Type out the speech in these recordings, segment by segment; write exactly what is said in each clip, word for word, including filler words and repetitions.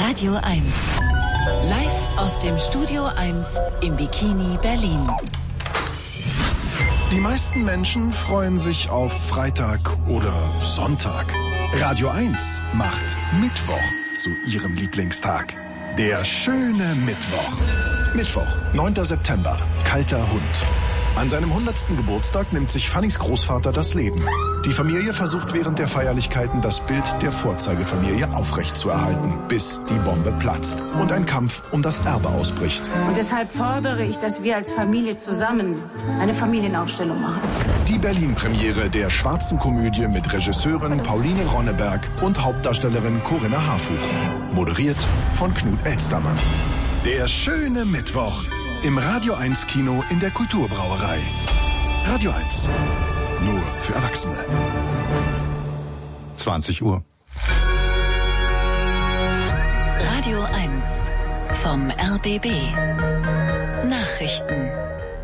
Radio eins. Live aus dem Studio eins im Bikini Berlin. Die meisten Menschen freuen sich auf Freitag oder Sonntag. Radio eins macht Mittwoch zu ihrem Lieblingstag. Der schöne Mittwoch. Mittwoch, neunter September, kalter Hund. An seinem hundertsten Geburtstag nimmt sich Fannys Großvater das Leben. Die Familie versucht während der Feierlichkeiten das Bild der Vorzeigefamilie aufrechtzuerhalten, bis die Bombe platzt und ein Kampf um das Erbe ausbricht. Und deshalb fordere ich, dass wir als Familie zusammen eine Familienaufstellung machen. Die Berlin-Premiere der schwarzen Komödie mit Regisseurin Pauline Ronneberg und Hauptdarstellerin Corinna Harfuch. Moderiert von Knut Elstermann. Der schöne Mittwoch. Im Radio eins Kino in der Kulturbrauerei. Radio eins. Nur für Erwachsene. zwanzig Uhr. Radio eins. Vom R B B. Nachrichten.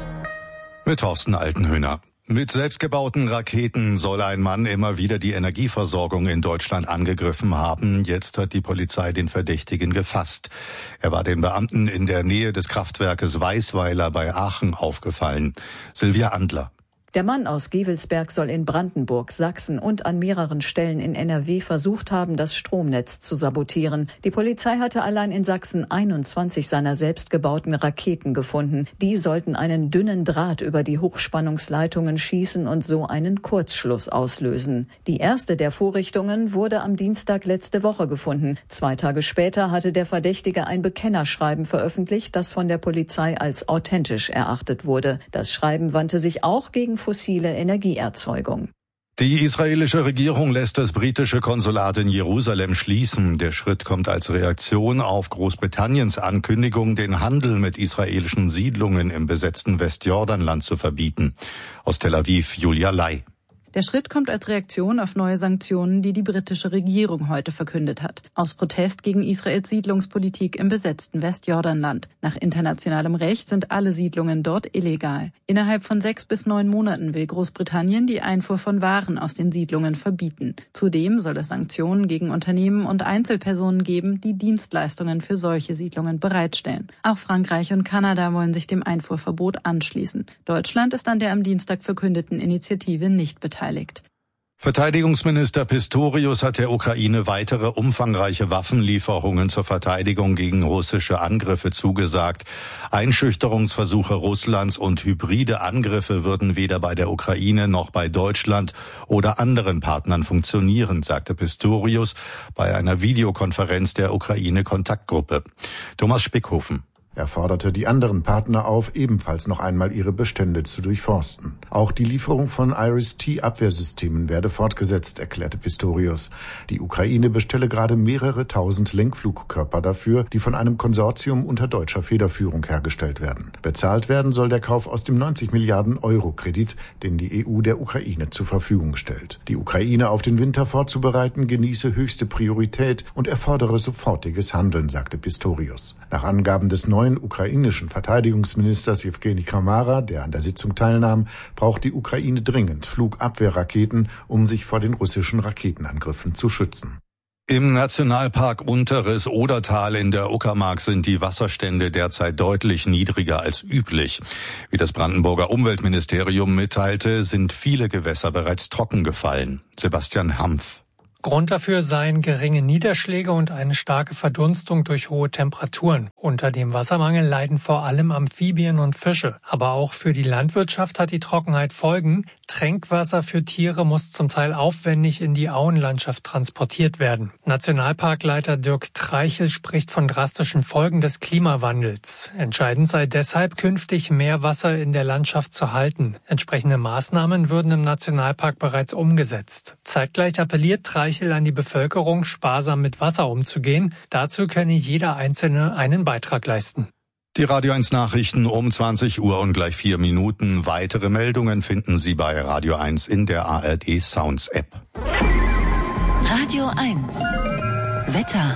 Mit Thorsten Altenhöhner. Mit selbstgebauten Raketen soll ein Mann immer wieder die Energieversorgung in Deutschland angegriffen haben. Jetzt hat die Polizei den Verdächtigen gefasst. Er war den Beamten in der Nähe des Kraftwerkes Weißweiler bei Aachen aufgefallen. Silvia Andler. Der Mann aus Gevelsberg soll in Brandenburg, Sachsen und an mehreren Stellen in N R W versucht haben, das Stromnetz zu sabotieren. Die Polizei hatte allein in Sachsen einundzwanzig seiner selbstgebauten Raketen gefunden. Die sollten einen dünnen Draht über die Hochspannungsleitungen schießen und so einen Kurzschluss auslösen. Die erste der Vorrichtungen wurde am Dienstag letzte Woche gefunden. Zwei Tage später hatte der Verdächtige ein Bekennerschreiben veröffentlicht, das von der Polizei als authentisch erachtet wurde. Das Schreiben wandte sich auch gegen fossile Energieerzeugung. Die israelische Regierung lässt das britische Konsulat in Jerusalem schließen. Der Schritt kommt als Reaktion auf Großbritanniens Ankündigung, den Handel mit israelischen Siedlungen im besetzten Westjordanland zu verbieten. Aus Tel Aviv, Julia Lai. Der Schritt kommt als Reaktion auf neue Sanktionen, die die britische Regierung heute verkündet hat. Aus Protest gegen Israels Siedlungspolitik im besetzten Westjordanland. Nach internationalem Recht sind alle Siedlungen dort illegal. Innerhalb von sechs bis neun Monaten will Großbritannien die Einfuhr von Waren aus den Siedlungen verbieten. Zudem soll es Sanktionen gegen Unternehmen und Einzelpersonen geben, die Dienstleistungen für solche Siedlungen bereitstellen. Auch Frankreich und Kanada wollen sich dem Einfuhrverbot anschließen. Deutschland ist an der am Dienstag verkündeten Initiative nicht beteiligt. Verteidigungsminister Pistorius hat der Ukraine weitere umfangreiche Waffenlieferungen zur Verteidigung gegen russische Angriffe zugesagt. Einschüchterungsversuche Russlands und hybride Angriffe würden weder bei der Ukraine noch bei Deutschland oder anderen Partnern funktionieren, sagte Pistorius bei einer Videokonferenz der Ukraine-Kontaktgruppe. Thomas Spickhofen. Er forderte die anderen Partner auf, ebenfalls noch einmal ihre Bestände zu durchforsten. Auch die Lieferung von Iris-T-Abwehrsystemen werde fortgesetzt, erklärte Pistorius. Die Ukraine bestelle gerade mehrere tausend Lenkflugkörper dafür, die von einem Konsortium unter deutscher Federführung hergestellt werden. Bezahlt werden soll der Kauf aus dem neunzig Milliarden Euro Kredit, den die E U der Ukraine zur Verfügung stellt. Die Ukraine auf den Winter vorzubereiten, genieße höchste Priorität und erfordere sofortiges Handeln, sagte Pistorius. Nach Angaben des neuen ukrainischen Verteidigungsministers Jewgeni Kamara, der an der Sitzung teilnahm, braucht die Ukraine dringend Flugabwehrraketen, um sich vor den russischen Raketenangriffen zu schützen. Im Nationalpark Unteres Odertal in der Uckermark sind die Wasserstände derzeit deutlich niedriger als üblich. Wie das Brandenburger Umweltministerium mitteilte, sind viele Gewässer bereits trocken gefallen. Sebastian Hampf. Grund dafür seien geringe Niederschläge und eine starke Verdunstung durch hohe Temperaturen. Unter dem Wassermangel leiden vor allem Amphibien und Fische. Aber auch für die Landwirtschaft hat die Trockenheit Folgen. Trinkwasser für Tiere muss zum Teil aufwendig in die Auenlandschaft transportiert werden. Nationalparkleiter Dirk Treichel spricht von drastischen Folgen des Klimawandels. Entscheidend sei deshalb, künftig mehr Wasser in der Landschaft zu halten. Entsprechende Maßnahmen würden im Nationalpark bereits umgesetzt. Zeitgleich appelliert Treichel an die Bevölkerung, sparsam mit Wasser umzugehen. Dazu könne jeder Einzelne einen Beitrag leisten. Die Radio eins Nachrichten um zwanzig Uhr und gleich vier Minuten. Weitere Meldungen finden Sie bei Radio eins in der A R D Sounds App. Radio eins. Wetter.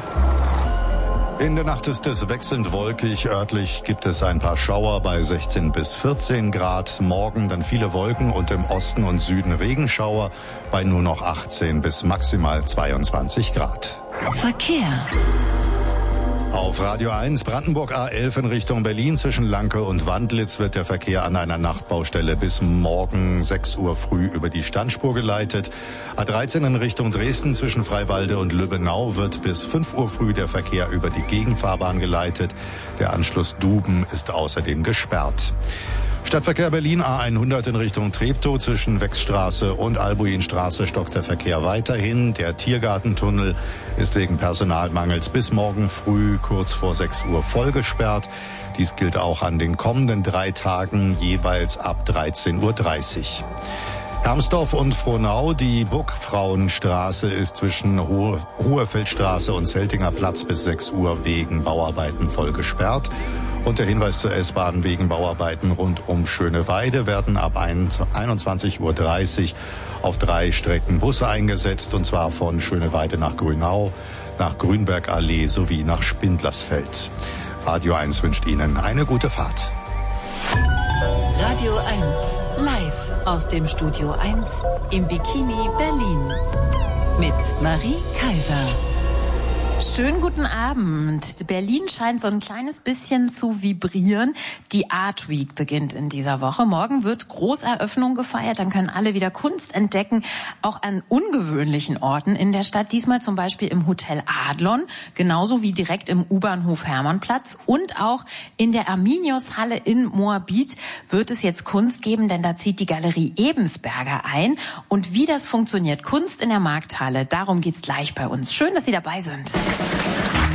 In der Nacht ist es wechselnd wolkig. Örtlich gibt es ein paar Schauer bei sechzehn bis vierzehn Grad. Morgen dann viele Wolken und im Osten und Süden Regenschauer bei nur noch achtzehn bis maximal zweiundzwanzig Grad. Verkehr. Auf Radio eins Brandenburg A elf in Richtung Berlin zwischen Lanke und Wandlitz wird der Verkehr an einer Nachtbaustelle bis morgen sechs Uhr früh über die Standspur geleitet. A dreizehn in Richtung Dresden zwischen Freiwalde und Lübbenau wird bis fünf Uhr früh der Verkehr über die Gegenfahrbahn geleitet. Der Anschluss Duben ist außerdem gesperrt. Stadtverkehr Berlin A hundert in Richtung Treptow zwischen Wechsstraße und Albuinstraße stockt der Verkehr weiterhin. Der Tiergartentunnel ist wegen Personalmangels bis morgen früh kurz vor sechs Uhr voll gesperrt. Dies gilt auch an den kommenden drei Tagen jeweils ab dreizehn Uhr dreißig. Hermsdorf und Frohnau, die Burgfrauenstraße ist zwischen Hohe, Hohefeldstraße und Zeltinger Platz bis sechs Uhr wegen Bauarbeiten voll gesperrt. Und der Hinweis zur S-Bahn: wegen Bauarbeiten rund um Schöneweide werden ab einundzwanzig Uhr dreißig auf drei Strecken Busse eingesetzt, und zwar von Schöneweide nach Grünau, nach Grünbergallee sowie nach Spindlersfeld. Radio eins wünscht Ihnen eine gute Fahrt. Radio eins live aus dem Studio eins im Bikini Berlin mit Marie Kaiser. Schönen guten Abend. Berlin scheint so ein kleines bisschen zu vibrieren. Die Art Week beginnt in dieser Woche. Morgen wird Großeröffnung gefeiert. Dann können alle wieder Kunst entdecken, auch an ungewöhnlichen Orten in der Stadt. Diesmal zum Beispiel im Hotel Adlon, genauso wie direkt im U-Bahnhof Hermannplatz. Und auch in der Arminius-Halle in Moabit wird es jetzt Kunst geben, denn da zieht die Galerie Ebensberger ein. Und wie das funktioniert, Kunst in der Markthalle, darum geht's gleich bei uns. Schön, dass Sie dabei sind.